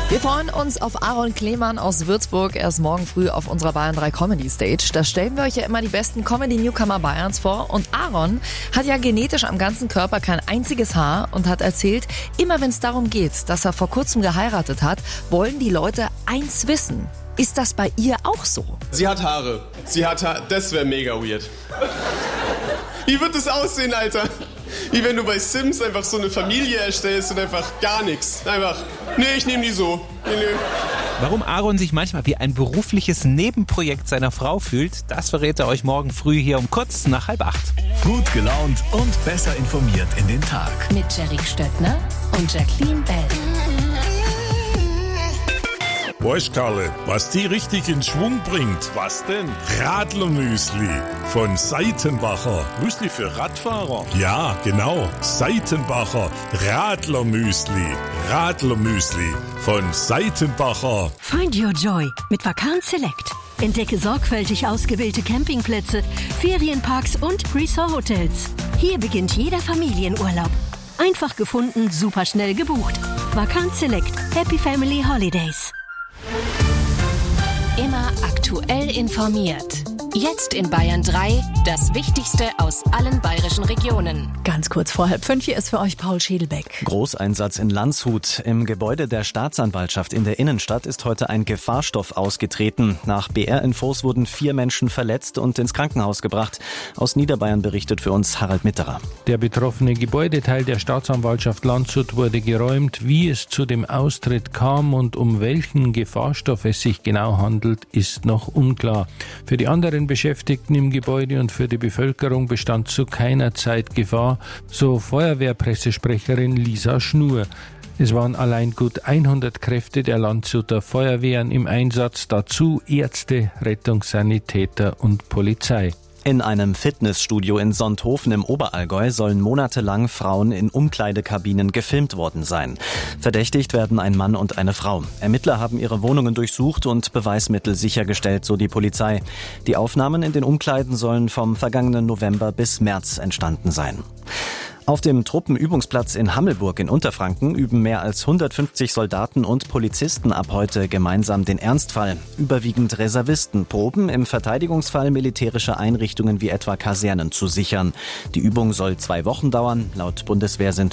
Wir freuen uns auf Aaron Klemann aus Würzburg. Er ist morgen früh auf unserer Bayern 3 Comedy Stage. Da stellen wir euch ja immer die besten Comedy-Newcomer Bayerns vor. Und Aaron hat ja genetisch am ganzen Körper kein einziges Haar und hat erzählt, immer wenn es darum geht, dass er vor kurzem geheiratet hat, wollen die Leute eins wissen. Ist das bei ihr auch so? Sie hat Haare. Das wäre mega weird. Wie wird das aussehen, Alter? Wie wenn du bei Sims einfach so eine Familie erstellst und einfach gar nichts. Einfach, nee, ich nehme die so. Nee. Warum Aaron sich manchmal wie ein berufliches Nebenprojekt seiner Frau fühlt, das verrät er euch morgen früh hier um kurz nach 7:30. Gut gelaunt und besser informiert in den Tag. Mit Jerry Stöttner und Jacqueline Bell. Weißt Karle, was die richtig in Schwung bringt? Was denn? Radlermüsli von Seitenbacher. Müsli für Radfahrer? Ja, genau. Seitenbacher Radlermüsli. Radlermüsli von Seitenbacher. Find your joy mit Vacanz Select. Entdecke sorgfältig ausgewählte Campingplätze, Ferienparks und Resort-Hotels. Hier beginnt jeder Familienurlaub. Einfach gefunden, super schnell gebucht. Vacanz Select. Happy Family Holidays. Immer aktuell informiert. Jetzt in Bayern 3 das Wichtigste aus allen bayerischen Regionen. Ganz kurz vor 4:30 hier ist für euch Paul Schädelbeck. Großeinsatz in Landshut. Im Gebäude der Staatsanwaltschaft in der Innenstadt ist heute ein Gefahrstoff ausgetreten. Nach BR-Infos wurden 4 Menschen verletzt und ins Krankenhaus gebracht. Aus Niederbayern berichtet für uns Harald Mitterer. Der betroffene Gebäudeteil der Staatsanwaltschaft Landshut wurde geräumt. Wie es zu dem Austritt kam und um welchen Gefahrstoff es sich genau handelt, ist noch unklar. Für die anderen Beschäftigten im Gebäude und für die Bevölkerung bestand zu keiner Zeit Gefahr, so Feuerwehrpressesprecherin Lisa Schnur. Es waren allein gut 100 Kräfte der Landshuter Feuerwehren im Einsatz, dazu Ärzte, Rettungssanitäter und Polizei. In einem Fitnessstudio in Sonthofen im Oberallgäu sollen monatelang Frauen in Umkleidekabinen gefilmt worden sein. Verdächtigt werden ein Mann und eine Frau. Ermittler haben ihre Wohnungen durchsucht und Beweismittel sichergestellt, so die Polizei. Die Aufnahmen in den Umkleiden sollen vom vergangenen November bis März entstanden sein. Auf dem Truppenübungsplatz in Hammelburg in Unterfranken üben mehr als 150 Soldaten und Polizisten ab heute gemeinsam den Ernstfall. Überwiegend Reservisten proben im Verteidigungsfall militärische Einrichtungen wie etwa Kasernen zu sichern. Die Übung soll 2 Wochen dauern. Laut Bundeswehr sind